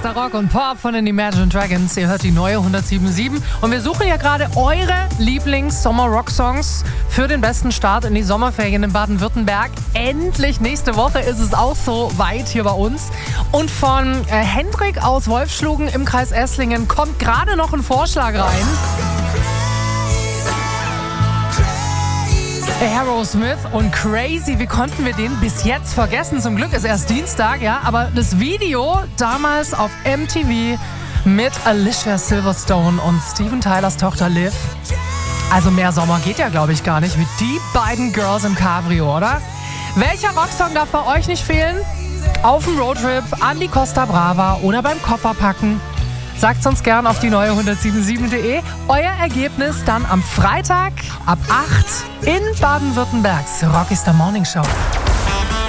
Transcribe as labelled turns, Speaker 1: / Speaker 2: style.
Speaker 1: Bester Rock und Pop von den Imagine Dragons. Ihr hört die neue 107.7 und wir suchen ja gerade eure Lieblings-Sommer-Rock-Songs für den besten Start in die Sommerferien in Baden-Württemberg. Endlich, nächste Woche ist es auch so weit hier bei uns. Und von Hendrik aus Wolfschlugen im Kreis Esslingen kommt gerade noch ein Vorschlag rein. Aerosmith und Crazy, wie konnten wir den bis jetzt vergessen? Zum Glück ist erst Dienstag, ja, aber das Video damals auf MTV mit Alicia Silverstone und Steven Tylers Tochter Liv. Also mehr Sommer geht ja, glaube ich, gar nicht mit die beiden Girls im Cabrio, oder? Welcher Rocksong darf bei euch nicht fehlen? Auf dem Roadtrip, an die Costa Brava oder beim Kofferpacken? Sagt uns gern auf die neue 107.7.de. Euer Ergebnis dann am Freitag ab 8 in Baden-Württembergs Rock is the Morning Show.